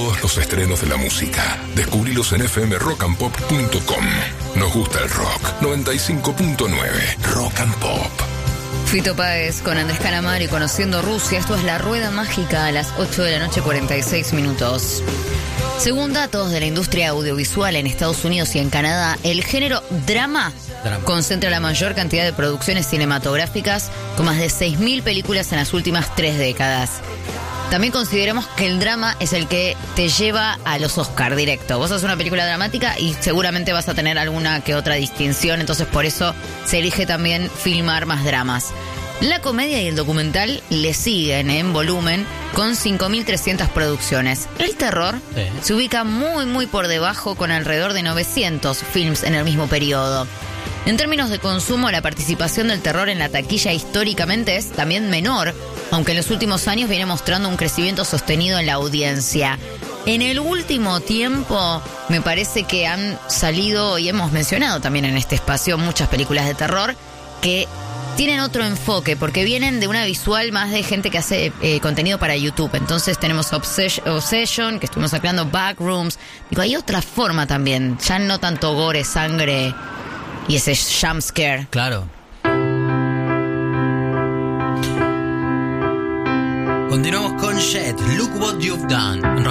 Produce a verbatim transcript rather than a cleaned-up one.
Todos los estrenos de la música, descubrilos en f m rock and pop punto com. Nos gusta el rock. noventa y cinco punto nueve Rock and Pop. Fito Páez con Andrés Calamari conociendo Rusia. Esto es La Rueda Mágica a las ocho de la noche, cuarenta y seis minutos. Según datos de la industria audiovisual en Estados Unidos y en Canadá, el género drama, drama. concentra la mayor cantidad de producciones cinematográficas, con más de seis mil películas en las últimas tres décadas. También consideramos que el drama es el que te lleva a los Oscar directo. Vos haces una película dramática y seguramente vas a tener alguna que otra distinción, entonces por eso se elige también filmar más dramas. La comedia y el documental le siguen en volumen con cinco mil trescientas producciones. El terror sí. se ubica muy muy por debajo, con alrededor de novecientos films en el mismo periodo. En términos de consumo, la participación del terror en la taquilla históricamente es también menor, aunque en los últimos años viene mostrando un crecimiento sostenido en la audiencia. En el último tiempo, me parece que han salido, y hemos mencionado también en este espacio, muchas películas de terror que tienen otro enfoque, porque vienen de una visual más de gente que hace eh, contenido para YouTube. Entonces tenemos Obsession, Obsession, que estuvimos hablando, Backrooms. Digo, hay otra forma también, ya no tanto gore, sangre y ese jumpscare. Claro. Continuamos con Jet, Look What You've Done.